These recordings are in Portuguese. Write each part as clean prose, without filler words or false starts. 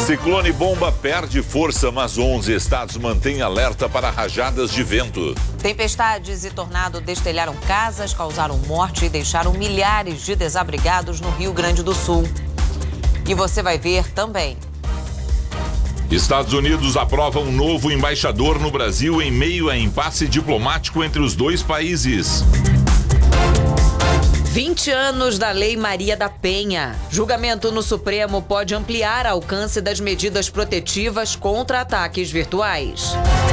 Ciclone Bomba perde força, mas 11 estados mantêm alerta para rajadas de vento. Tempestades e tornado destelharam casas, causaram morte e deixaram milhares de desabrigados no Rio Grande do Sul. E você vai ver também. Estados Unidos aprova um novo embaixador no Brasil em meio a impasse diplomático entre os dois países. 20 anos da Lei Maria da Penha. Julgamento no Supremo pode ampliar alcance das medidas protetivas contra ataques virtuais.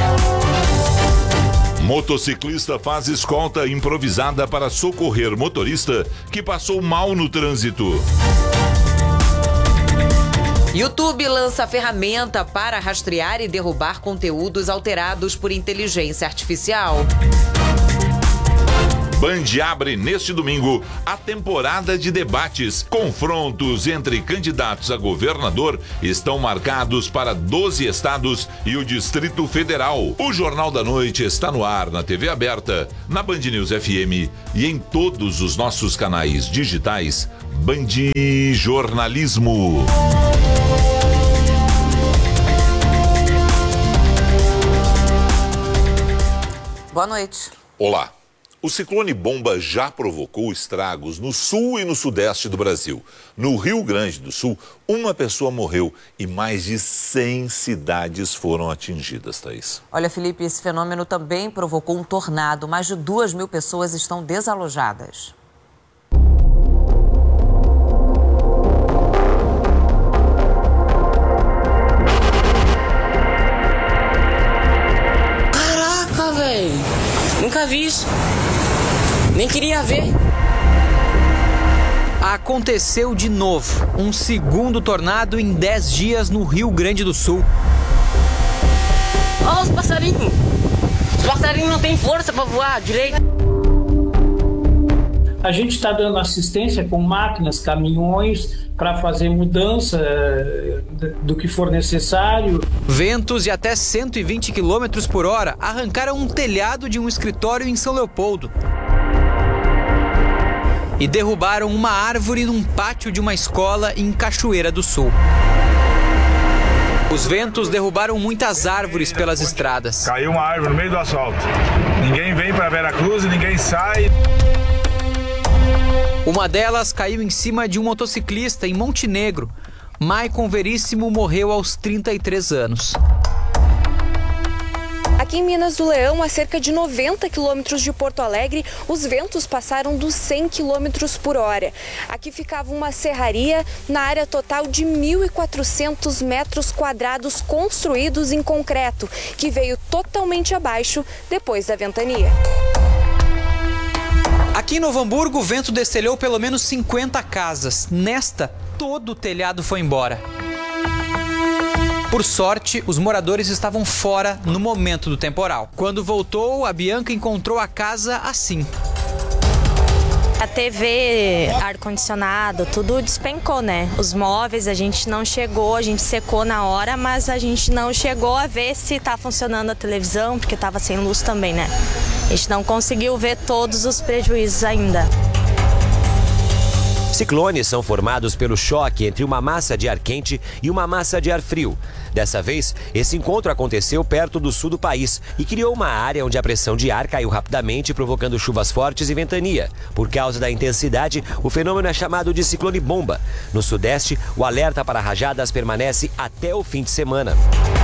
Motociclista faz escolta improvisada para socorrer motorista que passou mal no trânsito. YouTube lança ferramenta para rastrear e derrubar conteúdos alterados por inteligência artificial. Band abre neste domingo a temporada de debates. Confrontos entre candidatos a governador estão marcados para 12 estados e o Distrito Federal. O Jornal da Noite está no ar na TV aberta, na Band News FM e em todos os nossos canais digitais. Band Jornalismo. Boa noite. Olá. O ciclone Bomba já provocou estragos no sul e no sudeste do Brasil. No Rio Grande do Sul, uma pessoa morreu e mais de 100 cidades foram atingidas, Thaís. Olha, Felipe, esse fenômeno também provocou um tornado. Mais de 2.000 pessoas estão desalojadas. Caraca, velho! Nunca vi isso. Nem queria ver. Aconteceu de novo. Um segundo tornado em 10 dias no Rio Grande do Sul. Olha os passarinhos. Os passarinhos não têm força para voar direito. A gente está dando assistência com máquinas, caminhões, para fazer mudança do que for necessário. Ventos de até 120 km por hora arrancaram um telhado de um escritório em São Leopoldo. E derrubaram uma árvore num pátio de uma escola em Cachoeira do Sul. Os ventos derrubaram muitas árvores pelas estradas. Caiu uma árvore no meio do asfalto. Ninguém vem para Veracruz e ninguém sai. Uma delas caiu em cima de um motociclista em Montenegro. Maicon Veríssimo morreu aos 33 anos. Aqui em Minas do Leão, a cerca de 90 quilômetros de Porto Alegre, os ventos passaram dos 100 quilômetros por hora. Aqui ficava uma serraria na área total de 1.400 metros quadrados construídos em concreto, que veio totalmente abaixo depois da ventania. Aqui em Novo Hamburgo, o vento destelhou pelo menos 50 casas. Nesta, todo o telhado foi embora. Por sorte, os moradores estavam fora no momento do temporal. Quando voltou, a Bianca encontrou a casa assim. A TV, ar-condicionado, tudo despencou, né? Os móveis a gente não chegou, a gente secou na hora, mas a gente não chegou a ver se tá funcionando a televisão, porque tava sem luz também, né? A gente não conseguiu ver todos os prejuízos ainda. Ciclones são formados pelo choque entre uma massa de ar quente e uma massa de ar frio. Dessa vez, esse encontro aconteceu perto do sul do país e criou uma área onde a pressão de ar caiu rapidamente, provocando chuvas fortes e ventania. Por causa da intensidade, o fenômeno é chamado de ciclone bomba. No sudeste, o alerta para rajadas permanece até o fim de semana.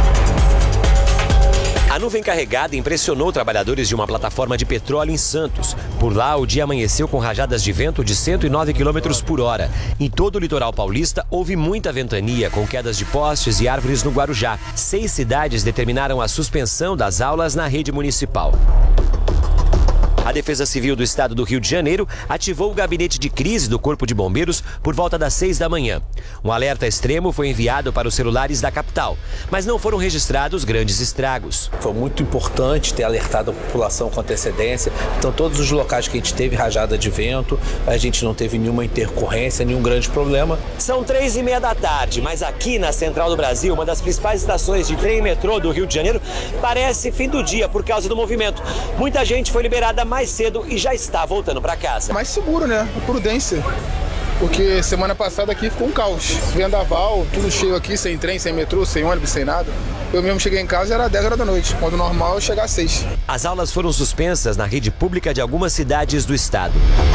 A nuvem carregada impressionou trabalhadores de uma plataforma de petróleo em Santos. Por lá, o dia amanheceu com rajadas de vento de 109 km por hora. Em todo o litoral paulista, houve muita ventania, com quedas de postes e árvores no Guarujá. 6 cidades determinaram a suspensão das aulas na rede municipal. A Defesa Civil do Estado do Rio de Janeiro ativou o gabinete de crise do Corpo de Bombeiros por volta das 6 da manhã. Um alerta extremo foi enviado para os celulares da capital, mas não foram registrados grandes estragos. Foi muito importante ter alertado a população com antecedência. Então, todos os locais que a gente teve rajada de vento, a gente não teve nenhuma intercorrência, nenhum grande problema. São 3h30 da tarde, mas aqui na Central do Brasil, uma das principais estações de trem e metrô do Rio de Janeiro, parece fim do dia por causa do movimento. Muita gente foi liberada mais cedo e já está voltando para casa. Mais seguro, né? A prudência. porque semana passada aqui ficou um caos. Vendaval, tudo cheio aqui, sem trem, sem metrô, sem ônibus, sem nada. Eu mesmo cheguei em casa, era 10 horas da noite, quando normal eu chegar às 6. As aulas foram suspensas na rede pública de algumas cidades do estado.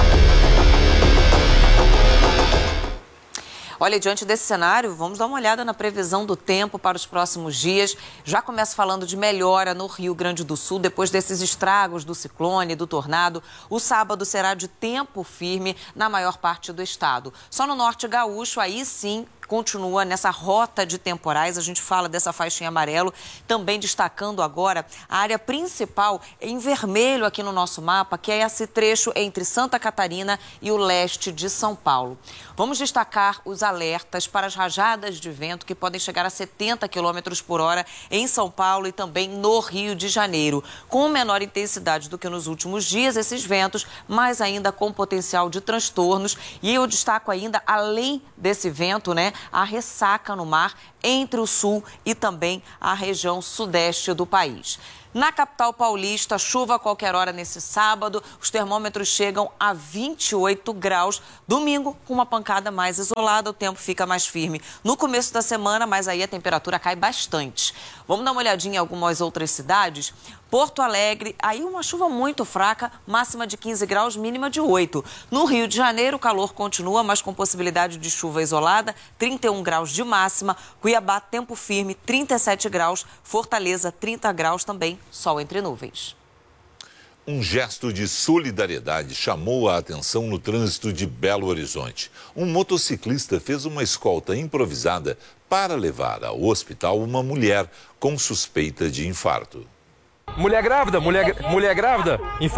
Olha, diante desse cenário, vamos dar uma olhada na previsão do tempo para os próximos dias. Já começo falando de melhora no Rio Grande do Sul, depois desses estragos do ciclone, do tornado. O sábado será de tempo firme na maior parte do estado. Só no norte gaúcho, aí sim, continua nessa rota de temporais. A gente fala dessa faixa em amarelo, também destacando agora a área principal em vermelho aqui no nosso mapa, que é esse trecho entre Santa Catarina e o leste de São Paulo. Vamos destacar os alertas para as rajadas de vento que podem chegar a 70 km por hora em São Paulo e também no Rio de Janeiro. Com menor intensidade do que nos últimos dias, esses ventos, mas ainda com potencial de transtornos. E eu destaco ainda, além desse vento, a ressaca no mar entre o sul e também a região sudeste do país. Na capital paulista, chuva a qualquer hora nesse sábado. Os termômetros chegam a 28 graus. Domingo, com uma pancada mais isolada, o tempo fica mais firme. No começo da semana, mas aí a temperatura cai bastante. Vamos dar uma olhadinha em algumas outras cidades. Porto Alegre, aí uma chuva muito fraca, máxima de 15 graus, mínima de 8. No Rio de Janeiro, o calor continua, mas com possibilidade de chuva isolada, 31 graus de máxima. Cuiabá, tempo firme, 37 graus. Fortaleza, 30 graus também, sol entre nuvens. Um gesto de solidariedade chamou a atenção no trânsito de Belo Horizonte. Um motociclista fez uma escolta improvisada para levar ao hospital uma mulher com suspeita de infarto. Mulher grávida,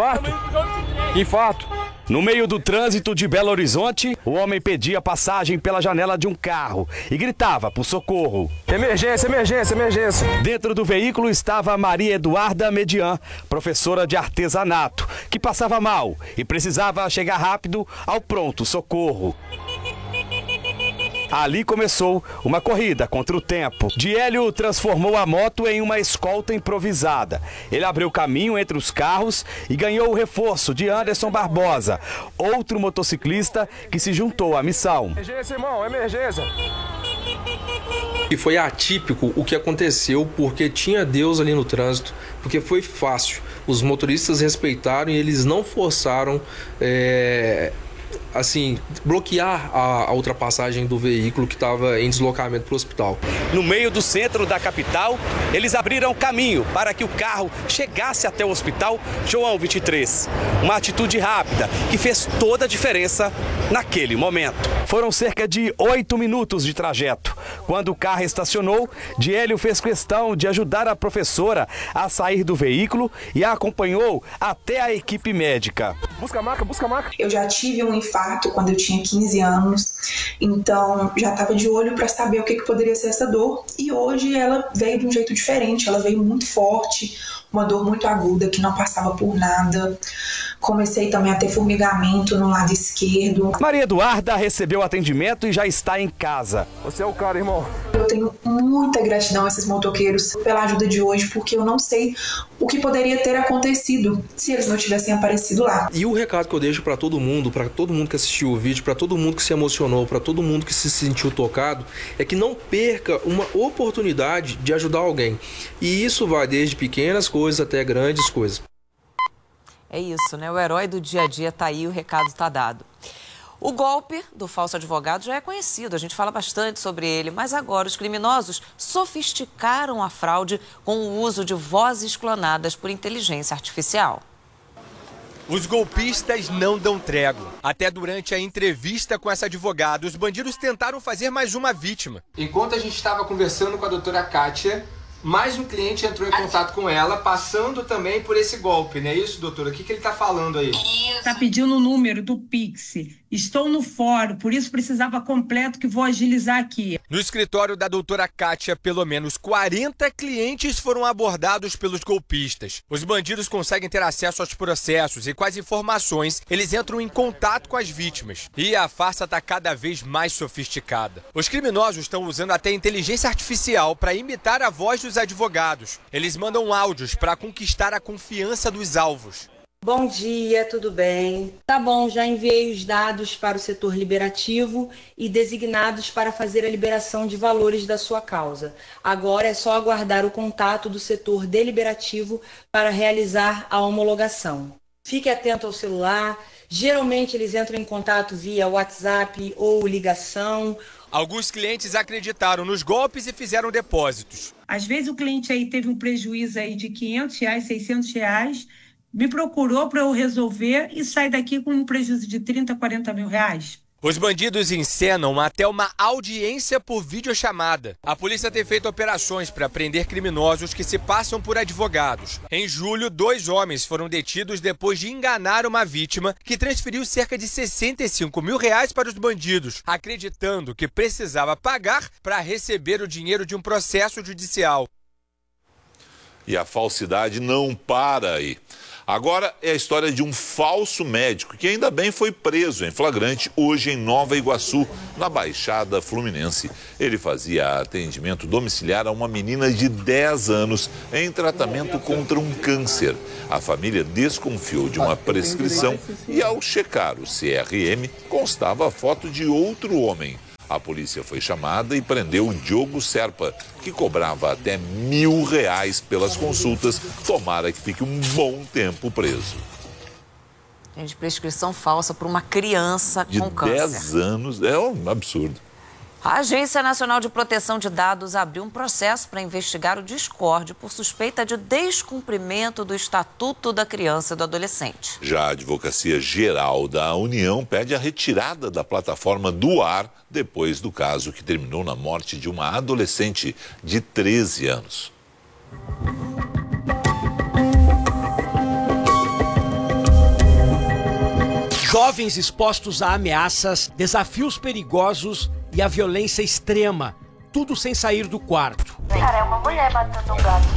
infarto. No meio do trânsito de Belo Horizonte, o homem pedia passagem pela janela de um carro e gritava por socorro. Emergência. Dentro do veículo estava Maria Eduarda Median, professora de artesanato, que passava mal e precisava chegar rápido ao pronto socorro. Ali começou uma corrida contra o tempo. Diélio transformou a moto em uma escolta improvisada. Ele abriu caminho entre os carros e ganhou o reforço de Anderson Barbosa, outro motociclista que se juntou à missão. Emergência, irmão, emergência. E foi atípico o que aconteceu porque tinha Deus ali no trânsito, porque foi fácil. Os motoristas respeitaram e eles não forçaram bloquear a ultrapassagem do veículo que estava em deslocamento para o hospital. No meio do centro da capital, eles abriram caminho para que o carro chegasse até o hospital João 23. Uma atitude rápida que fez toda a diferença naquele momento. Foram cerca de 8 minutos de trajeto. Quando o carro estacionou, Diélio fez questão de ajudar a professora a sair do veículo e a acompanhou até a equipe médica. Busca a maca. Eu já tive um infarto quando eu tinha 15 anos, então já estava de olho para saber o que poderia ser essa dor. E hoje ela veio de um jeito diferente, ela veio muito forte, uma dor muito aguda que não passava por nada. Comecei também a ter formigamento no lado esquerdo. Maria Eduarda recebeu atendimento e já está em casa. Você é o cara, irmão. Eu tenho muita gratidão a esses motoqueiros pela ajuda de hoje, porque eu não sei o que poderia ter acontecido se eles não tivessem aparecido lá. E o recado que eu deixo para todo mundo que assistiu o vídeo, para todo mundo que se emocionou, para todo mundo que se sentiu tocado, é que não perca uma oportunidade de ajudar alguém. E isso vai desde pequenas coisas até grandes coisas. É isso, né? O herói do dia a dia tá aí, o recado tá dado. O golpe do falso advogado já é conhecido, a gente fala bastante sobre ele, mas agora os criminosos sofisticaram a fraude com o uso de vozes clonadas por inteligência artificial. Os golpistas não dão trégua. Até durante a entrevista com essa advogada, os bandidos tentaram fazer mais uma vítima. Enquanto a gente estava conversando com a doutora Kátia, mais um cliente entrou em contato com ela, passando também por esse golpe, não é isso, doutora? O que ele está falando aí? Está pedindo o número do Pix. Estou no fórum, por isso precisava completo que vou agilizar aqui. No escritório da doutora Kátia, pelo menos 40 clientes foram abordados pelos golpistas. Os bandidos conseguem ter acesso aos processos e com as informações, eles entram em contato com as vítimas. E a farsa está cada vez mais sofisticada. Os criminosos estão usando até inteligência artificial para imitar a voz dos advogados. Eles mandam áudios para conquistar a confiança dos alvos. Bom dia, tudo bem? Tá bom, já enviei os dados para o setor liberativo e designados para fazer a liberação de valores da sua causa. Agora é só aguardar o contato do setor deliberativo para realizar a homologação. Fique atento ao celular, geralmente eles entram em contato via WhatsApp ou ligação. Alguns clientes acreditaram nos golpes e fizeram depósitos. Às vezes o cliente aí teve um prejuízo aí de R$500, R$600, me procurou para eu resolver e sai daqui com um prejuízo de 30, 40 mil reais. Os bandidos encenam até uma audiência por videochamada. A polícia tem feito operações para prender criminosos que se passam por advogados. Em julho, 2 homens foram detidos depois de enganar uma vítima que transferiu cerca de 65 mil reais para os bandidos, acreditando que precisava pagar para receber o dinheiro de um processo judicial. E a falsidade não para aí. Agora é a história de um falso médico que ainda bem foi preso em flagrante hoje em Nova Iguaçu, na Baixada Fluminense. Ele fazia atendimento domiciliar a uma menina de 10 anos em tratamento contra um câncer. A família desconfiou de uma prescrição e ao checar o CRM constava a foto de outro homem. A polícia foi chamada e prendeu o Diogo Serpa, que cobrava até R$1.000 pelas consultas. Tomara que fique um bom tempo preso. Gente, prescrição falsa para uma criança com câncer. De 10 anos, é um absurdo. A Agência Nacional de Proteção de Dados abriu um processo para investigar o Discord por suspeita de descumprimento do Estatuto da Criança e do Adolescente. Já a Advocacia Geral da União pede a retirada da plataforma do ar depois do caso que terminou na morte de uma adolescente de 13 anos. Jovens expostos a ameaças, desafios perigosos e a violência extrema, tudo sem sair do quarto. Cara, é uma mulher matando um gato.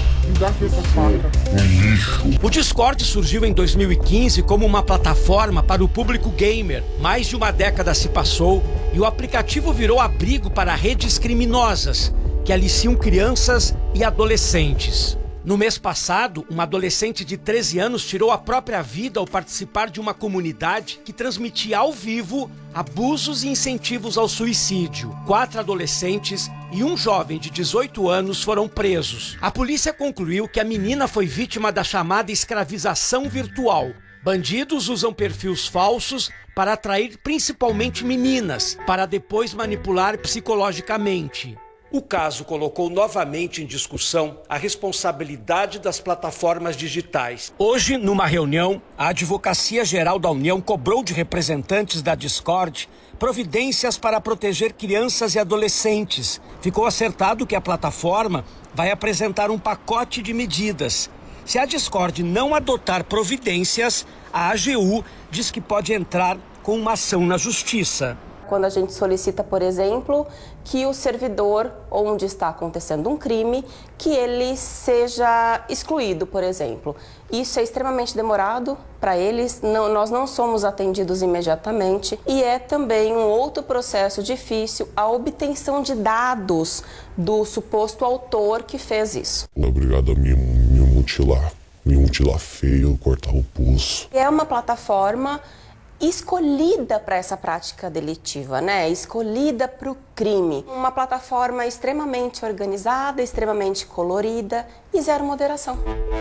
O Discord surgiu em 2015 como uma plataforma para o público gamer. Mais de uma década se passou e o aplicativo virou abrigo para redes criminosas que aliciam crianças e adolescentes. No mês passado, uma adolescente de 13 anos tirou a própria vida ao participar de uma comunidade que transmitia ao vivo abusos e incentivos ao suicídio. 4 adolescentes e um jovem de 18 anos foram presos. A polícia concluiu que a menina foi vítima da chamada escravização virtual. Bandidos usam perfis falsos para atrair principalmente meninas, para depois manipular psicologicamente. O caso colocou novamente em discussão a responsabilidade das plataformas digitais. Hoje, numa reunião, a Advocacia Geral da União cobrou de representantes da Discord providências para proteger crianças e adolescentes. Ficou acertado que a plataforma vai apresentar um pacote de medidas. Se a Discord não adotar providências, a AGU diz que pode entrar com uma ação na justiça. Quando a gente solicita, por exemplo, que o servidor onde está acontecendo um crime, que ele seja excluído, por exemplo. Isso é extremamente demorado para eles, nós não somos atendidos imediatamente e é também um outro processo difícil a obtenção de dados do suposto autor que fez isso. Obrigado a me mutilar feio, cortar o pulso. É uma plataforma escolhida para essa prática delitiva, né? Escolhida para o crime. Uma plataforma extremamente organizada, extremamente colorida e zero moderação.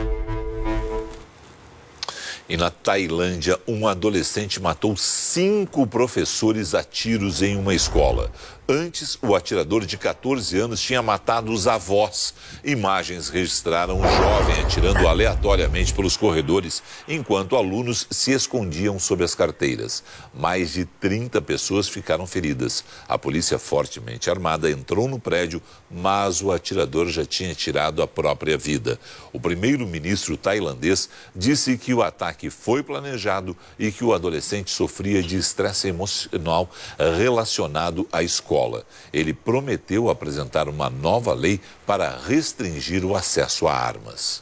E na Tailândia, um adolescente matou 5 professores a tiros em uma escola. Antes, o atirador de 14 anos tinha matado os avós. Imagens registraram um jovem atirando aleatoriamente pelos corredores, enquanto alunos se escondiam sob as carteiras. Mais de 30 pessoas ficaram feridas. A polícia fortemente armada entrou no prédio, mas o atirador já tinha tirado a própria vida. O primeiro-ministro tailandês disse que o ataque foi planejado e que o adolescente sofria de estresse emocional relacionado à escola. Ele prometeu apresentar uma nova lei para restringir o acesso a armas.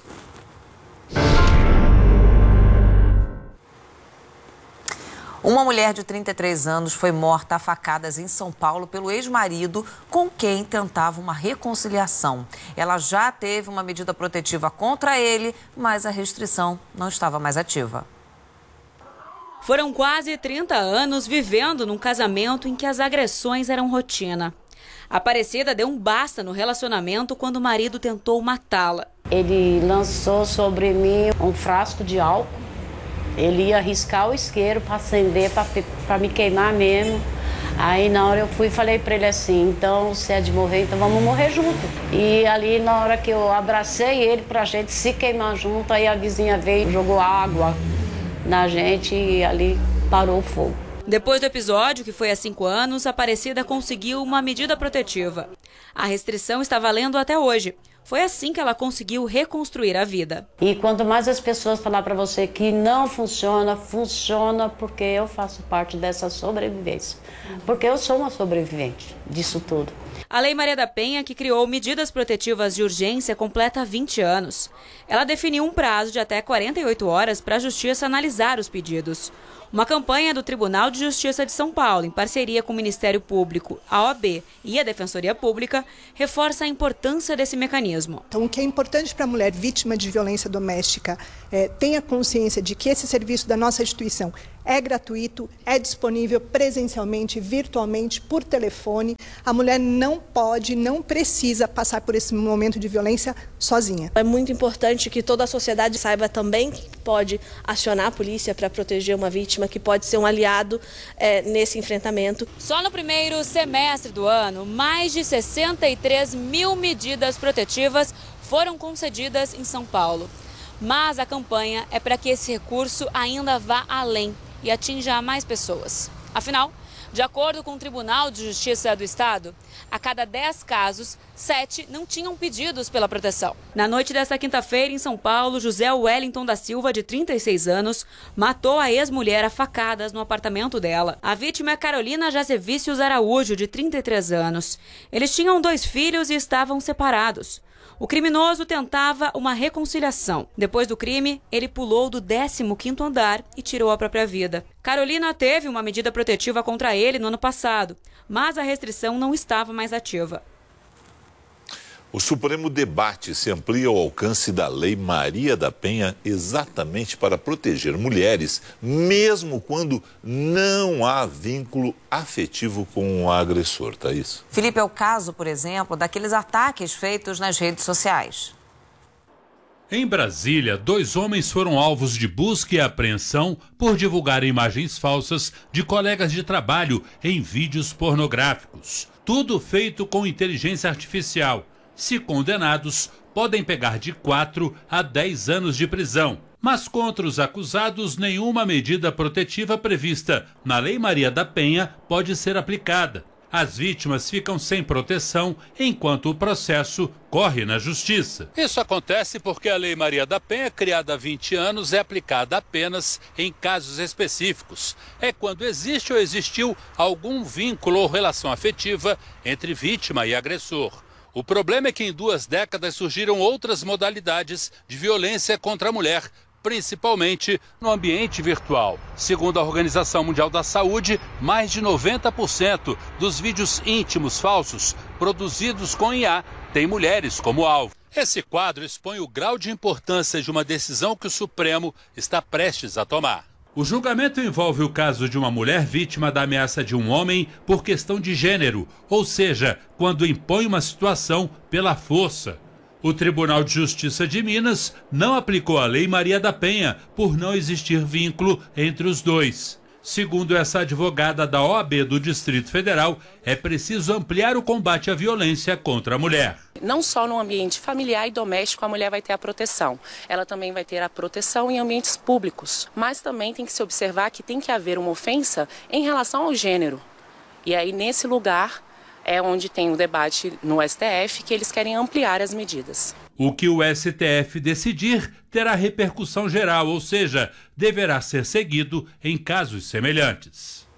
Uma mulher de 33 anos foi morta a facadas em São Paulo pelo ex-marido com quem tentava uma reconciliação. Ela já teve uma medida protetiva contra ele, mas a restrição não estava mais ativa. Foram quase 30 anos vivendo num casamento em que as agressões eram rotina. Aparecida deu um basta no relacionamento quando o marido tentou matá-la. Ele lançou sobre mim um frasco de álcool. Ele ia riscar o isqueiro para acender, para me queimar mesmo. Aí na hora eu fui e falei para ele assim, então se é de morrer, então vamos morrer junto. E ali na hora que eu abracei ele pra gente se queimar junto, aí a vizinha veio e jogou água na gente e ali parou o fogo. Depois do episódio, que foi há 5 anos, a Aparecida conseguiu uma medida protetiva. A restrição está valendo até hoje. Foi assim que ela conseguiu reconstruir a vida. E quanto mais as pessoas falar para você que não funciona, funciona porque eu faço parte dessa sobrevivência. Porque eu sou uma sobrevivente disso tudo. A Lei Maria da Penha, que criou medidas protetivas de urgência, completa 20 anos. Ela definiu um prazo de até 48 horas para a Justiça analisar os pedidos. Uma campanha do Tribunal de Justiça de São Paulo, em parceria com o Ministério Público, a OAB e a Defensoria Pública, reforça a importância desse mecanismo. Então, o que é importante para a mulher vítima de violência doméstica tenha consciência de que esse serviço da nossa instituição é gratuito, é disponível presencialmente, virtualmente, por telefone. A mulher não pode, não precisa passar por esse momento de violência sozinha. É muito importante que toda a sociedade saiba também que pode acionar a polícia para proteger uma vítima, que pode ser um aliado nesse enfrentamento. Só no primeiro semestre do ano, mais de 63 mil medidas protetivas foram concedidas em São Paulo. Mas a campanha é para que esse recurso ainda vá além e atinja mais pessoas. Afinal, de acordo com o Tribunal de Justiça do Estado, a cada 10 casos, 7 não tinham pedidos pela proteção. Na noite desta quinta-feira, em São Paulo, José Wellington da Silva, de 36 anos, matou a ex-mulher a facadas no apartamento dela. A vítima é Carolina Jazevicius Araújo, de 33 anos. Eles tinham 2 filhos e estavam separados. O criminoso tentava uma reconciliação. Depois do crime, ele pulou do 15º andar e tirou a própria vida. Carolina teve uma medida protetiva contra ele no ano passado, mas a restrição não estava mais ativa. O Supremo debate se amplia o alcance da Lei Maria da Penha exatamente para proteger mulheres, mesmo quando não há vínculo afetivo com o agressor, Thaís. Felipe, é o caso, por exemplo, daqueles ataques feitos nas redes sociais. Em Brasília, 2 homens foram alvos de busca e apreensão por divulgar imagens falsas de colegas de trabalho em vídeos pornográficos. Tudo feito com inteligência artificial. Se condenados, podem pegar de 4 a 10 anos de prisão. Mas contra os acusados, nenhuma medida protetiva prevista na Lei Maria da Penha pode ser aplicada. As vítimas ficam sem proteção enquanto o processo corre na Justiça. Isso acontece porque a Lei Maria da Penha, criada há 20 anos, é aplicada apenas em casos específicos. É quando existe ou existiu algum vínculo ou relação afetiva entre vítima e agressor. O problema é que em 2 décadas surgiram outras modalidades de violência contra a mulher, principalmente no ambiente virtual. Segundo a Organização Mundial da Saúde, mais de 90% dos vídeos íntimos falsos produzidos com IA têm mulheres como alvo. Esse quadro expõe o grau de importância de uma decisão que o Supremo está prestes a tomar. O julgamento envolve o caso de uma mulher vítima da ameaça de um homem por questão de gênero, ou seja, quando impõe uma situação pela força. O Tribunal de Justiça de Minas não aplicou a Lei Maria da Penha por não existir vínculo entre os dois. Segundo essa advogada da OAB do Distrito Federal, é preciso ampliar o combate à violência contra a mulher. Não só no ambiente familiar e doméstico a mulher vai ter a proteção, ela também vai ter a proteção em ambientes públicos. Mas também tem que se observar que tem que haver uma ofensa em relação ao gênero. E aí, nesse lugar, é onde tem o debate no STF que eles querem ampliar as medidas. O que o STF decidir terá repercussão geral, ou seja, deverá ser seguido em casos semelhantes.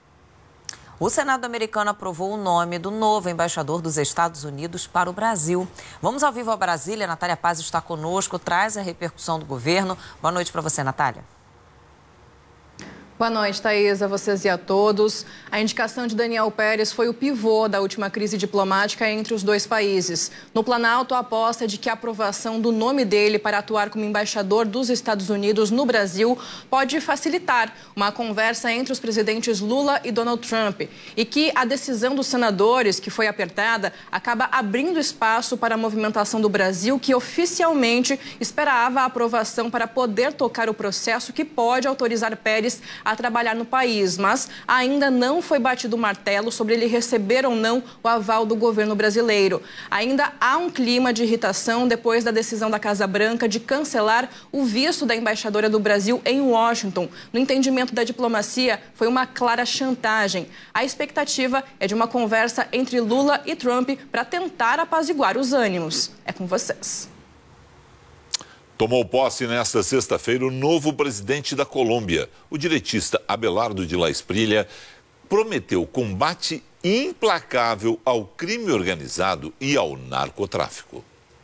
O Senado americano aprovou o nome do novo embaixador dos Estados Unidos para o Brasil. Vamos ao vivo a Brasília. Natália Paz está conosco, traz a repercussão do governo. Boa noite para você, Natália. Boa noite, Thaís, a vocês e a todos. A indicação de Daniel Pérez foi o pivô da última crise diplomática entre os dois países. No Planalto, a aposta é de que a aprovação do nome dele para atuar como embaixador dos Estados Unidos no Brasil pode facilitar uma conversa entre os presidentes Lula e Donald Trump e que a decisão dos senadores, que foi apertada, acaba abrindo espaço para a movimentação do Brasil, que oficialmente esperava a aprovação para poder tocar o processo que pode autorizar Pérez a trabalhar no país, mas ainda não foi batido o martelo sobre ele receber ou não o aval do governo brasileiro. Ainda há um clima de irritação depois da decisão da Casa Branca de cancelar o visto da embaixadora do Brasil em Washington. No entendimento da diplomacia, foi uma clara chantagem. A expectativa é de uma conversa entre Lula e Trump para tentar apaziguar os ânimos. É com vocês. Tomou posse nesta sexta-feira o novo presidente da Colômbia. O direitista Abelardo de la Espriella prometeu combate implacável ao crime organizado e ao narcotráfico.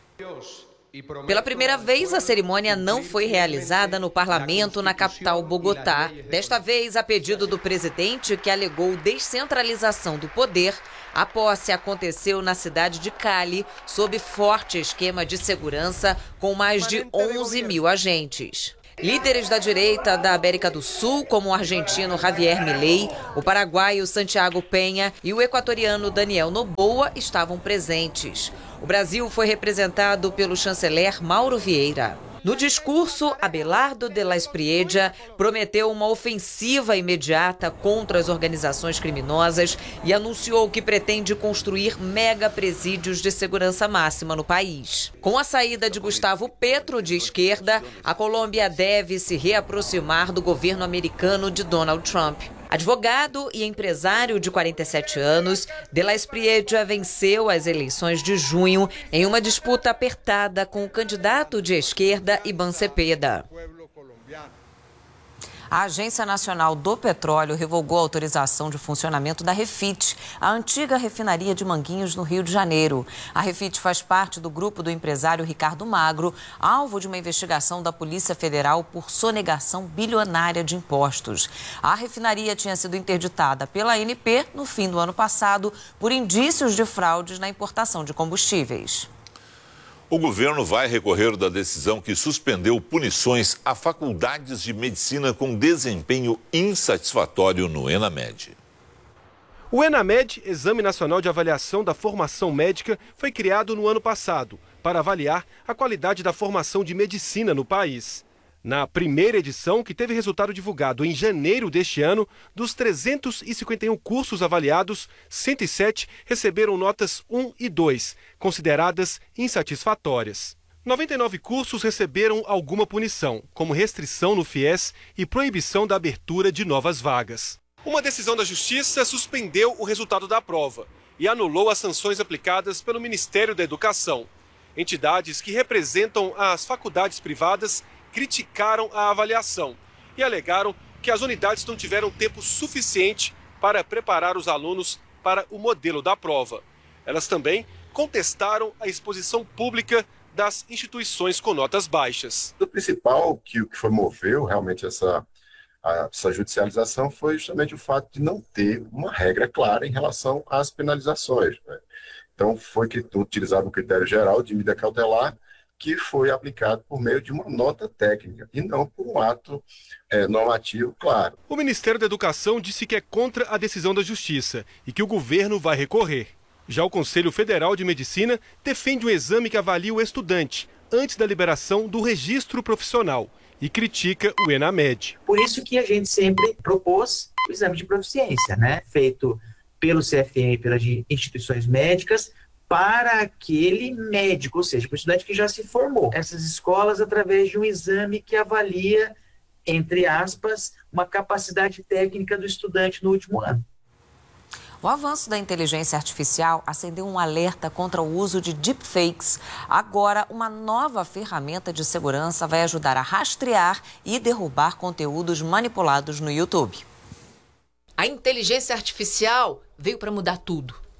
Pela primeira vez, a cerimônia não foi realizada no parlamento na capital Bogotá. Desta vez, a pedido do presidente, que alegou descentralização do poder, a posse aconteceu na cidade de Cali, sob forte esquema de segurança, com mais de 11 mil agentes. Líderes da direita da América do Sul, como o argentino Javier Milei, o paraguaio Santiago Peña e o equatoriano Daniel Noboa estavam presentes. O Brasil foi representado pelo chanceler Mauro Vieira. No discurso, Abelardo de la Espriella prometeu uma ofensiva imediata contra as organizações criminosas e anunciou que pretende construir mega presídios de segurança máxima no país. Com a saída de Gustavo Petro, de esquerda, a Colômbia deve se reaproximar do governo americano de Donald Trump. Advogado e empresário de 47 anos, de la Espriella venceu as eleições de junho em uma disputa apertada com o candidato de esquerda Iván Cepeda. A Agência Nacional do Petróleo revogou a autorização de funcionamento da Refit, a antiga refinaria de Manguinhos, no Rio de Janeiro. A Refit faz parte do grupo do empresário Ricardo Magro, alvo de uma investigação da Polícia Federal por sonegação bilionária de impostos. A refinaria tinha sido interditada pela ANP no fim do ano passado por indícios de fraudes na importação de combustíveis. O governo vai recorrer da decisão que suspendeu punições a faculdades de medicina com desempenho insatisfatório no ENAMED. O ENAMED, Exame Nacional de Avaliação da Formação Médica, foi criado no ano passado para avaliar a qualidade da formação de medicina no país. Na primeira edição, que teve resultado divulgado em janeiro deste ano, dos 351 cursos avaliados, 107 receberam notas 1 e 2, consideradas insatisfatórias. 99 cursos receberam alguma punição, como restrição no FIES e proibição da abertura de novas vagas. Uma decisão da Justiça suspendeu o resultado da prova e anulou as sanções aplicadas pelo Ministério da Educação. Entidades que representam as faculdades privadas criticaram a avaliação e alegaram que as unidades não tiveram tempo suficiente para preparar os alunos para o modelo da prova. Elas também contestaram a exposição pública das instituições com notas baixas. O principal que moveu realmente essa judicialização foi justamente o fato de não ter uma regra clara em relação às penalizações, né? Então foi utilizado um critério geral de medida cautelar que foi aplicado por meio de uma nota técnica e não por um ato normativo claro. O Ministério da Educação disse que é contra a decisão da Justiça e que o governo vai recorrer. Já o Conselho Federal de Medicina defende um exame que avalia o estudante antes da liberação do registro profissional e critica o ENAMED. Por isso que a gente sempre propôs o exame de proficiência, né? Feito pelo CFM e pelas instituições médicas, para aquele médico, ou seja, para o estudante que já se formou. Essas escolas, através de um exame que avalia, entre aspas, uma capacidade técnica do estudante no último ano. O avanço da inteligência artificial acendeu um alerta contra o uso de deepfakes. Agora, uma nova ferramenta de segurança vai ajudar a rastrear e derrubar conteúdos manipulados no YouTube. A inteligência artificial veio para mudar tudo.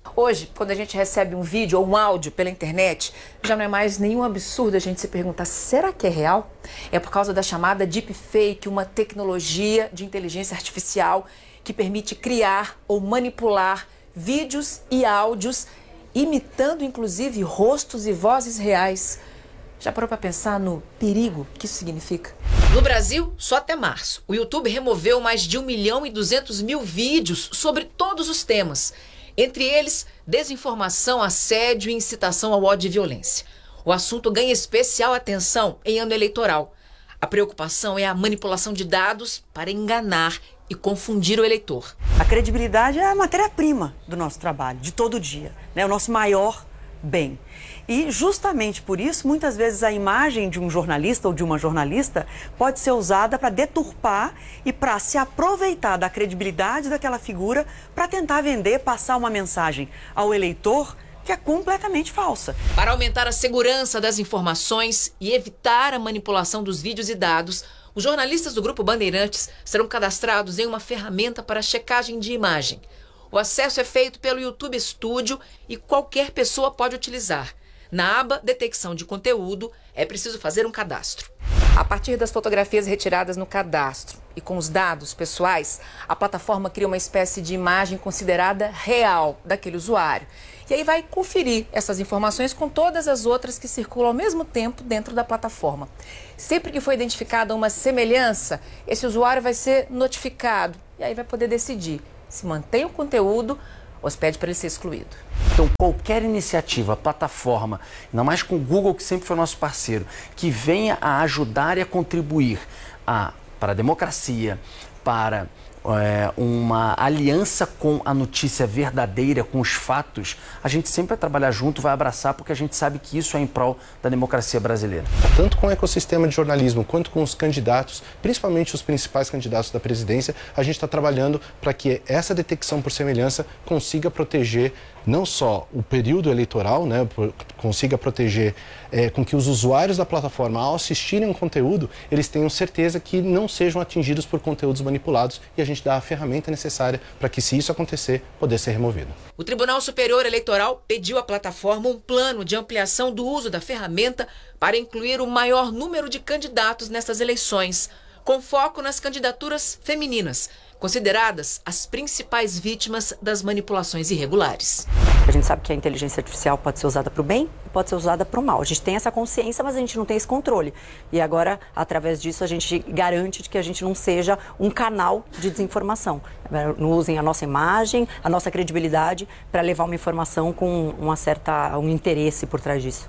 Hoje, quando a gente recebe um vídeo ou um áudio pela internet, já não é mais nenhum absurdo a gente se perguntar, será que é real? É por causa da chamada deepfake, uma tecnologia de inteligência artificial que permite criar ou manipular vídeos e áudios, imitando inclusive rostos e vozes reais. Já parou para pensar no perigo que isso significa? No Brasil, só até março, o YouTube removeu mais de 1.200.000 vídeos sobre todos os temas. Entre eles, desinformação, assédio e incitação ao ódio e violência. O assunto ganha especial atenção em ano eleitoral. A preocupação é a manipulação de dados para enganar e confundir o eleitor. A credibilidade é a matéria-prima do nosso trabalho, de todo dia, né? O nosso maior bem. E justamente por isso, muitas vezes a imagem de um jornalista ou de uma jornalista pode ser usada para deturpar e para se aproveitar da credibilidade daquela figura para tentar vender, passar uma mensagem ao eleitor que é completamente falsa. Para aumentar a segurança das informações e evitar a manipulação dos vídeos e dados, os jornalistas do Grupo Bandeirantes serão cadastrados em uma ferramenta para checagem de imagem. O acesso é feito pelo YouTube Studio e qualquer pessoa pode utilizar. Na aba Detecção de Conteúdo, é preciso fazer um cadastro. A partir das fotografias retiradas no cadastro e com os dados pessoais, a plataforma cria uma espécie de imagem considerada real daquele usuário. E aí vai conferir essas informações com todas as outras que circulam ao mesmo tempo dentro da plataforma. Sempre que for identificada uma semelhança, esse usuário vai ser notificado e aí vai poder decidir se mantém o conteúdo ou se pede para ele ser excluído. Então, qualquer iniciativa, plataforma, ainda mais com o Google, que sempre foi nosso parceiro, que venha a ajudar e a contribuir para a democracia, para uma aliança com a notícia verdadeira, com os fatos, a gente sempre vai trabalhar junto, vai abraçar, porque a gente sabe que isso é em prol da democracia brasileira. Tanto com o ecossistema de jornalismo, quanto com os candidatos, principalmente os principais candidatos da presidência, a gente está trabalhando para que essa detecção por semelhança consiga proteger não só o período eleitoral, né, consiga proteger com que os usuários da plataforma, ao assistirem um conteúdo, eles tenham certeza que não sejam atingidos por conteúdos manipulados e a gente dá a ferramenta necessária para que, se isso acontecer, poder ser removido. O Tribunal Superior Eleitoral pediu à plataforma um plano de ampliação do uso da ferramenta para incluir o maior número de candidatos nessas eleições, com foco nas candidaturas femininas, consideradas as principais vítimas das manipulações irregulares. A gente sabe que a inteligência artificial pode ser usada para o bem e pode ser usada para o mal. A gente tem essa consciência, mas a gente não tem esse controle. E agora, através disso, a gente garante que a gente não seja um canal de desinformação. Não usem a nossa imagem, a nossa credibilidade para levar uma informação com um interesse por trás disso.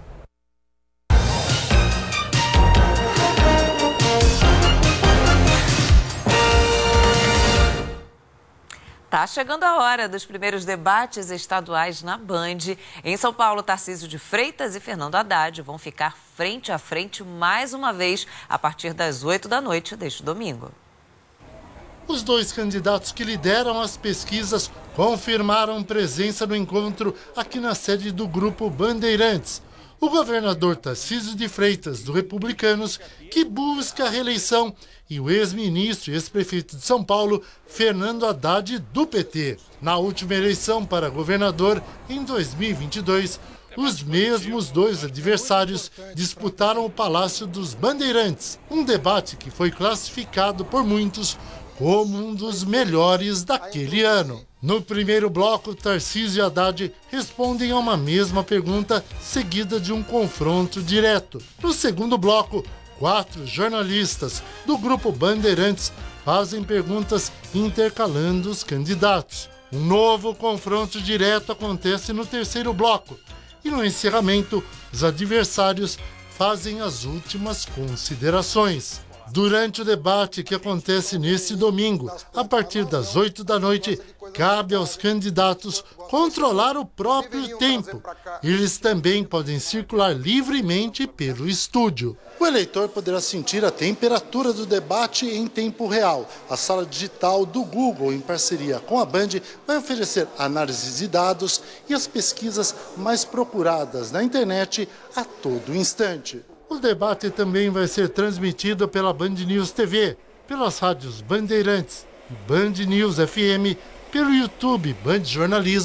Tá chegando a hora dos primeiros debates estaduais na Band. Em São Paulo, Tarcísio de Freitas e Fernando Haddad vão ficar frente a frente mais uma vez a partir das 8 da noite deste domingo. Os dois candidatos que lideram as pesquisas confirmaram presença no encontro aqui na sede do Grupo Bandeirantes. O governador Tarcísio de Freitas, do Republicanos, que busca a reeleição, e o ex-ministro e ex-prefeito de São Paulo, Fernando Haddad, do PT. Na última eleição para governador, em 2022, os mesmos dois adversários disputaram o Palácio dos Bandeirantes, um debate que foi classificado por muitos como um dos melhores daquele ano. No primeiro bloco, Tarcísio e Haddad respondem a uma mesma pergunta, seguida de um confronto direto. No segundo bloco, 4 jornalistas do Grupo Bandeirantes fazem perguntas intercalando os candidatos. Um novo confronto direto acontece no terceiro bloco. E no encerramento, os adversários fazem as últimas considerações. Durante o debate que acontece neste domingo, a partir das 8 da noite, cabe aos candidatos controlar o próprio tempo. Eles também podem circular livremente pelo estúdio. O eleitor poderá sentir a temperatura do debate em tempo real. A sala digital do Google, em parceria com a Band, vai oferecer análise de dados e as pesquisas mais procuradas na internet a todo instante. O debate também vai ser transmitido pela Band News TV, pelas rádios Bandeirantes, Band News FM, pelo YouTube Band Jornalismo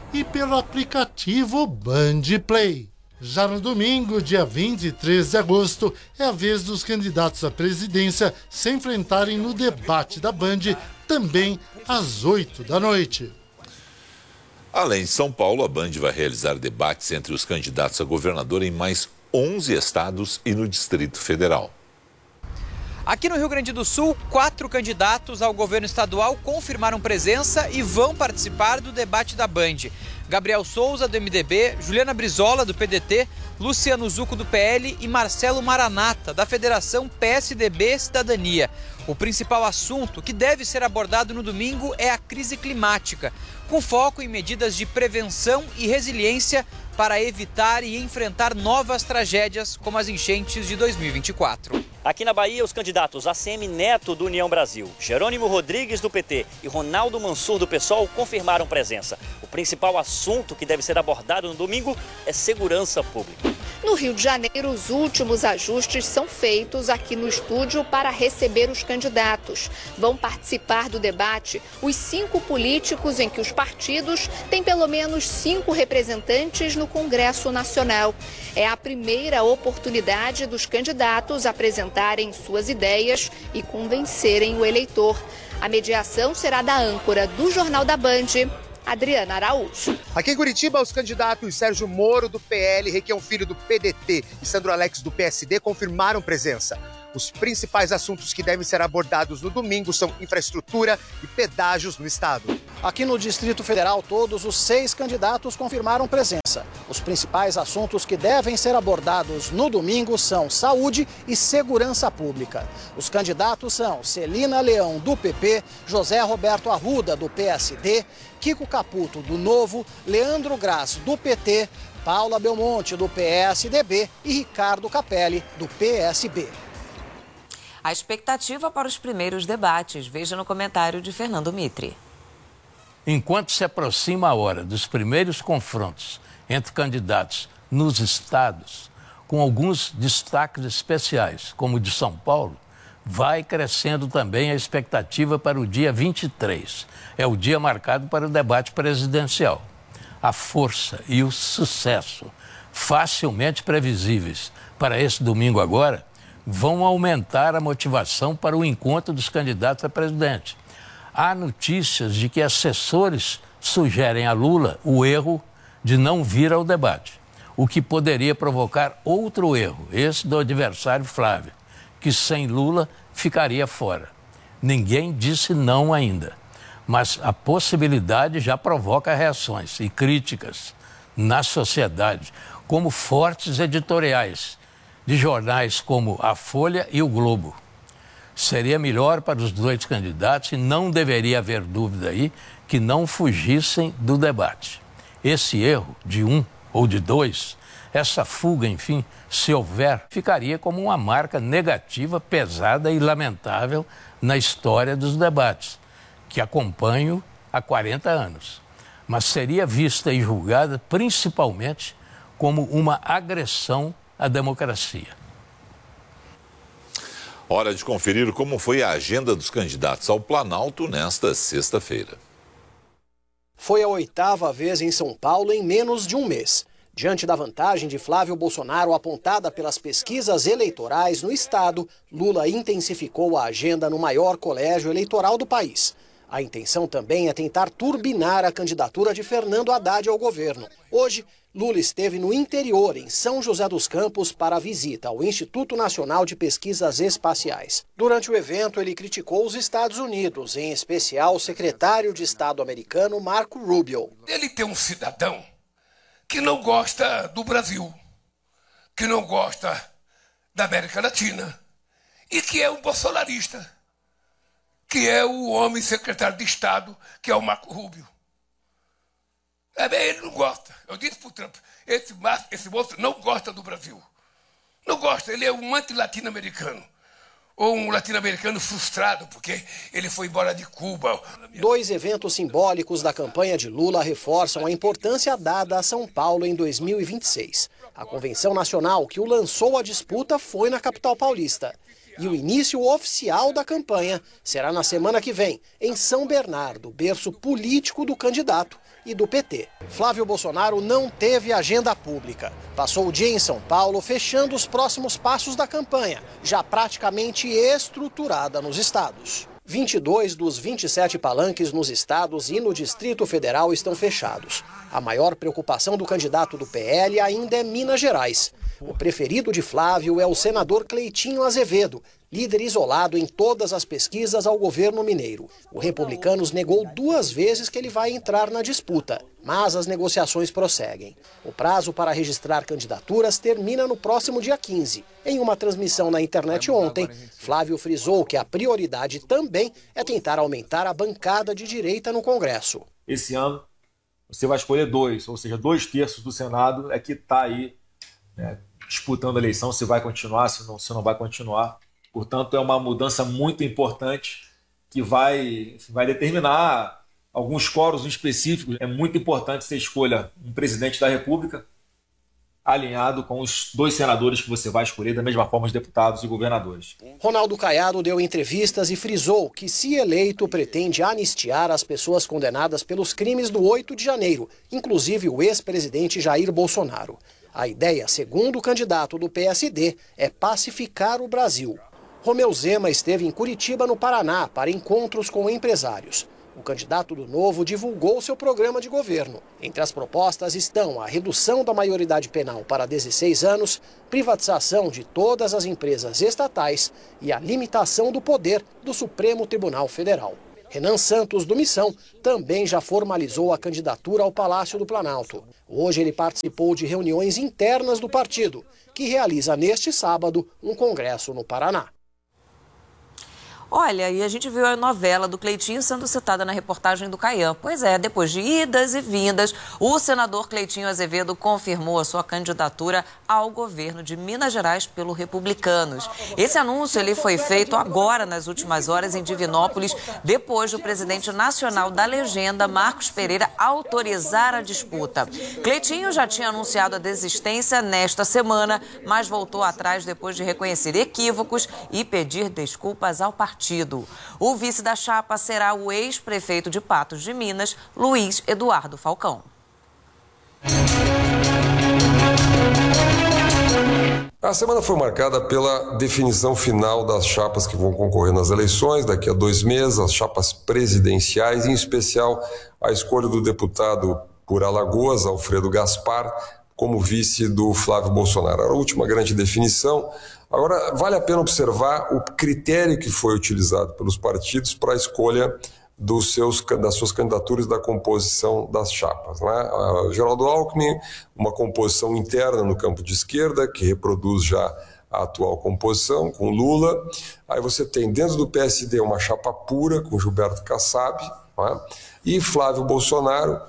e pelo aplicativo Band Play. Já no domingo, dia 23 de agosto, é a vez dos candidatos à presidência se enfrentarem no debate da Band, também às 8 da noite. Além de São Paulo, a Band vai realizar debates entre os candidatos a governador em mais 11 estados e no Distrito Federal. Aqui no Rio Grande do Sul, 4 candidatos ao governo estadual confirmaram presença e vão participar do debate da Band. Gabriel Souza, do MDB, Juliana Brizola, do PDT, Luciano Zucco, do PL e Marcelo Maranata, da Federação PSDB Cidadania. O principal assunto que deve ser abordado no domingo é a crise climática, com foco em medidas de prevenção e resiliência para evitar e enfrentar novas tragédias como as enchentes de 2024. Aqui na Bahia, os candidatos ACM Neto, do União Brasil, Jerônimo Rodrigues, do PT e Ronaldo Mansur, do PSOL, confirmaram presença. O principal assunto que deve ser abordado no domingo é segurança pública. No Rio de Janeiro, os últimos ajustes são feitos aqui no estúdio para receber os candidatos. Vão participar do debate os 5 políticos em que os partidos têm pelo menos 5 representantes no Congresso Nacional. É a primeira oportunidade dos candidatos apresentarem suas ideias e convencerem o eleitor. A mediação será da âncora do Jornal da Band, Adriana Araújo. Aqui em Curitiba, os candidatos Sérgio Moro, do PL, Requião Filho, do PDT e Sandro Alex, do PSD, confirmaram presença. Os principais assuntos que devem ser abordados no domingo são infraestrutura e pedágios no estado. Aqui no Distrito Federal, todos os 6 candidatos confirmaram presença. Os principais assuntos que devem ser abordados no domingo são saúde e segurança pública. Os candidatos são Celina Leão, do PP, José Roberto Arruda, do PSD, Kiko Caputo, do Novo, Leandro Graz, do PT, Paula Belmonte, do PSDB e Ricardo Capelli, do PSB. A expectativa para os primeiros debates, veja no comentário de Fernando Mitre. Enquanto se aproxima a hora dos primeiros confrontos entre candidatos nos estados, com alguns destaques especiais, como o de São Paulo, vai crescendo também a expectativa para o dia 23. É o dia marcado para o debate presidencial. A força e o sucesso, facilmente previsíveis para esse domingo agora, vão aumentar a motivação para o encontro dos candidatos a presidente. Há notícias de que assessores sugerem a Lula o erro de não vir ao debate, o que poderia provocar outro erro, esse do adversário Flávio, que sem Lula ficaria fora. Ninguém disse não ainda, mas a possibilidade já provoca reações e críticas na sociedade, como fortes editoriais de jornais como a Folha e o Globo. Seria melhor para os 2 candidatos e não deveria haver dúvida aí que não fugissem do debate. Esse erro de 1 ou de 2, essa fuga, enfim, se houver, ficaria como uma marca negativa, pesada e lamentável na história dos debates, que acompanho há 40 anos. Mas seria vista e julgada principalmente como uma agressão à democracia. Hora de conferir como foi a agenda dos candidatos ao Planalto nesta sexta-feira. Foi a 8ª vez em São Paulo em menos de um mês. Diante da vantagem de Flávio Bolsonaro apontada pelas pesquisas eleitorais no estado, Lula intensificou a agenda no maior colégio eleitoral do país. A intenção também é tentar turbinar a candidatura de Fernando Haddad ao governo. Hoje, Lula esteve no interior, em São José dos Campos, para a visita ao Instituto Nacional de Pesquisas Espaciais. Durante o evento, ele criticou os Estados Unidos, em especial o secretário de Estado americano Marco Rubio. Ele tem um cidadão que não gosta do Brasil, que não gosta da América Latina e que é um bolsonarista, que é o homem secretário de Estado, que é o Marco Rubio. Ele não gosta. Eu disse para o Trump, esse moço não gosta do Brasil. Não gosta, ele é um anti-latino-americano. Ou um latino-americano frustrado, porque ele foi embora de Cuba. 2 eventos simbólicos da campanha de Lula reforçam a importância dada a São Paulo em 2026. A convenção nacional que o lançou à disputa foi na capital paulista. E o início oficial da campanha será na semana que vem, em São Bernardo, berço político do candidato, e do PT. Flávio Bolsonaro não teve agenda pública. Passou o dia em São Paulo fechando os próximos passos da campanha, já praticamente estruturada nos estados. 22 dos 27 palanques nos estados e no Distrito Federal estão fechados. A maior preocupação do candidato do PL ainda é Minas Gerais. O preferido de Flávio é o senador Cleitinho Azevedo, líder isolado em todas as pesquisas ao governo mineiro. O Republicanos negou 2 vezes que ele vai entrar na disputa, mas as negociações prosseguem. O prazo para registrar candidaturas termina no próximo dia 15. Em uma transmissão na internet ontem, Flávio frisou que a prioridade também é tentar aumentar a bancada de direita no Congresso. Esse ano você vai escolher 2, ou seja, 2/3 do Senado é que está aí, né, disputando a eleição, se vai continuar, se não vai continuar. Portanto, é uma mudança muito importante que vai determinar alguns quóruns específicos. É muito importante que você escolha um presidente da República alinhado com os 2 senadores que você vai escolher, da mesma forma os deputados e governadores. Ronaldo Caiado deu entrevistas e frisou que, se eleito, pretende anistiar as pessoas condenadas pelos crimes do 8 de janeiro, inclusive o ex-presidente Jair Bolsonaro. A ideia, segundo o candidato do PSD, é pacificar o Brasil. Romeu Zema esteve em Curitiba, no Paraná, para encontros com empresários. O candidato do Novo divulgou seu programa de governo. Entre as propostas estão a redução da maioridade penal para 16 anos, privatização de todas as empresas estatais e a limitação do poder do Supremo Tribunal Federal. Renan Santos, do Missão, também já formalizou a candidatura ao Palácio do Planalto. Hoje ele participou de reuniões internas do partido, que realiza neste sábado um congresso no Paraná. Olha, e a gente viu a novela do Cleitinho sendo citada na reportagem do Caian. Pois é, depois de idas e vindas, o senador Cleitinho Azevedo confirmou a sua candidatura ao governo de Minas Gerais pelo Republicanos. Esse anúncio ele foi feito agora, nas últimas horas, em Divinópolis, depois do presidente nacional da legenda, Marcos Pereira, autorizar a disputa. Cleitinho já tinha anunciado a desistência nesta semana, mas voltou atrás depois de reconhecer equívocos e pedir desculpas ao partido. O vice da chapa será o ex-prefeito de Patos de Minas, Luiz Eduardo Falcão. A semana foi marcada pela definição final das chapas que vão concorrer nas eleições daqui a 2 meses, as chapas presidenciais, em especial a escolha do deputado por Alagoas, Alfredo Gaspar, como vice do Flávio Bolsonaro. A última grande definição. Agora, vale a pena observar o critério que foi utilizado pelos partidos para a escolha das suas candidaturas da composição das chapas, né? Geraldo Alckmin, uma composição interna no campo de esquerda, que reproduz já a atual composição, com Lula. Aí você tem dentro do PSD uma chapa pura, com Gilberto Kassab, né? E Flávio Bolsonaro,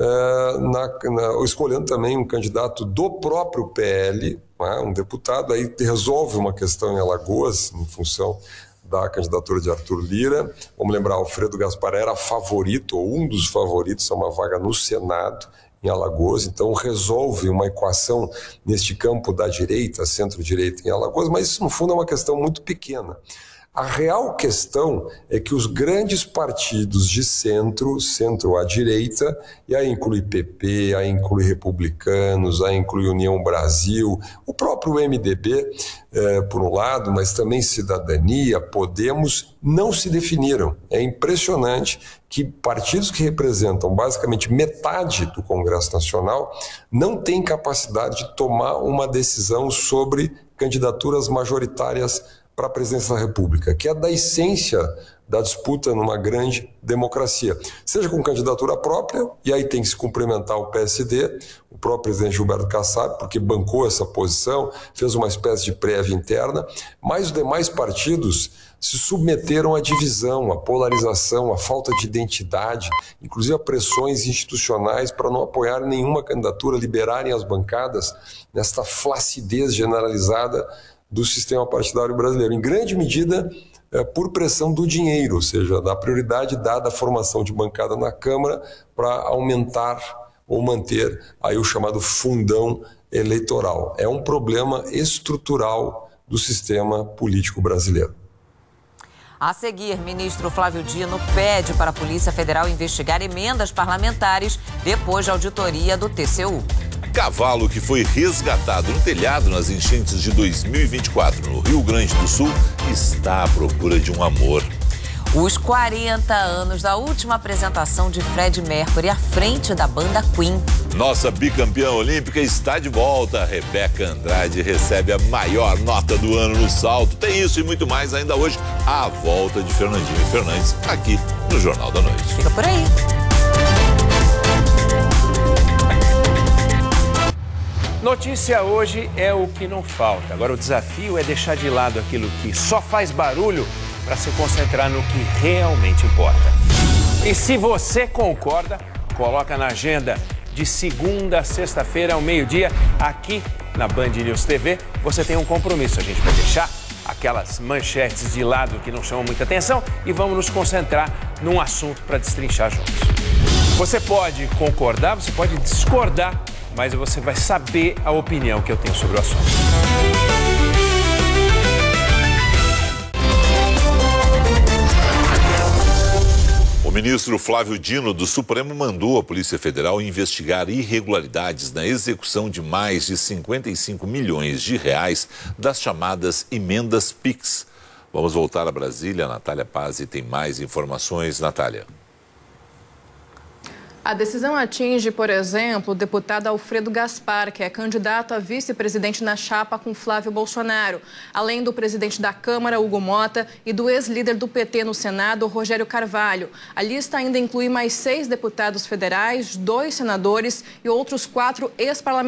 escolhendo também um candidato do próprio PL, né, um deputado, aí resolve uma questão em Alagoas, em função da candidatura de Arthur Lira. Vamos lembrar, Alfredo Gaspar era favorito, ou um dos favoritos, a uma vaga no Senado, em Alagoas, então resolve uma equação neste campo da direita, centro-direita em Alagoas, mas isso no fundo é uma questão muito pequena. A real questão é que os grandes partidos de centro à direita, e aí inclui PP, aí inclui Republicanos, aí inclui União Brasil, o próprio MDB, por um lado, mas também Cidadania, Podemos, não se definiram. É impressionante que partidos que representam basicamente metade do Congresso Nacional não têm capacidade de tomar uma decisão sobre candidaturas majoritárias para a presidência da República, que é da essência da disputa numa grande democracia. Seja com candidatura própria, e aí tem que se cumprimentar o PSD, o próprio presidente Gilberto Kassab, porque bancou essa posição, fez uma espécie de prévia interna, mas os demais partidos se submeteram à divisão, à polarização, à falta de identidade, inclusive a pressões institucionais para não apoiar nenhuma candidatura, liberarem as bancadas nesta flacidez generalizada do sistema partidário brasileiro, em grande medida por pressão do dinheiro, ou seja, da prioridade dada à formação de bancada na Câmara para aumentar ou manter aí o chamado fundão eleitoral. É um problema estrutural do sistema político brasileiro. A seguir, ministro Flávio Dino pede para a Polícia Federal investigar emendas parlamentares depois de auditoria do TCU. Cavalo que foi resgatado no telhado nas enchentes de 2024 no Rio Grande do Sul está à procura de um amor. Os 40 anos da última apresentação de Freddie Mercury à frente da banda Queen. Nossa bicampeã olímpica está de volta. Rebeca Andrade recebe a maior nota do ano no salto. Tem isso e muito mais ainda hoje. A volta de Fernandinho e Fernandes aqui no Jornal da Noite. Fica por aí. Notícia hoje é o que não falta. Agora o desafio é deixar de lado aquilo que só faz barulho para se concentrar no que realmente importa. E se você concorda, coloca na agenda de segunda a sexta-feira ao meio-dia, aqui na Band News TV, você tem um compromisso. A gente vai deixar aquelas manchetes de lado que não chamam muita atenção e vamos nos concentrar num assunto para destrinchar juntos. Você pode concordar, você pode discordar, mas você vai saber a opinião que eu tenho sobre o assunto. O ministro Flávio Dino do Supremo mandou a Polícia Federal investigar irregularidades na execução de mais de 55 milhões de reais das chamadas emendas PIX. Vamos voltar a Brasília. A Natália Pazzi tem mais informações. Natália. A decisão atinge, por exemplo, o deputado Alfredo Gaspar, que é candidato a vice-presidente na chapa com Flávio Bolsonaro, além do presidente da Câmara, Hugo Mota, e do ex-líder do PT no Senado, Rogério Carvalho. A lista ainda inclui mais 6 deputados federais, 2 senadores e outros 4 ex-parlamentares.